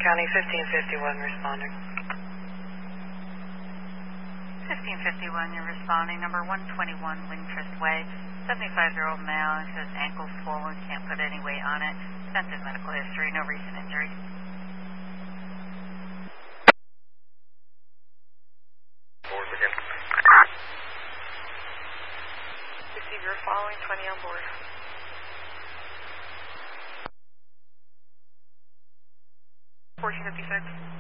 County 1551 responding. 1551, you're responding. Number 121 Windcrest Way. 75-year-old male, says ankle swollen, can't put any weight on it. Extensive medical history, no recent injury. Board again. Receive your following 20 on board. $14.56.